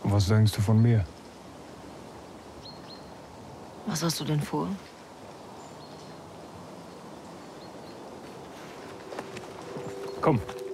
Und was denkst du von mir? Was hast du denn vor? Komm.